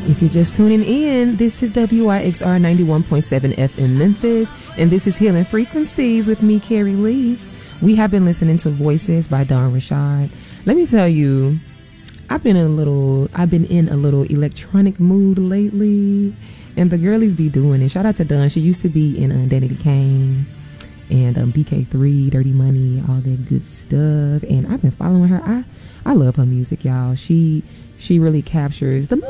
If you're just tuning in, this is WRXR 91.7 FM Memphis, and this is Healing Frequencies with me, Carrie Lee. We have been listening to Voices by Dawn Richard. Let me tell you, I've been in a little electronic mood lately, and the girlies be doing it. Shout out to Dawn. She used to be in Danity Kane and BK3, Dirty Money, all that good stuff. And I've been following her. I love her music, y'all. She really captures the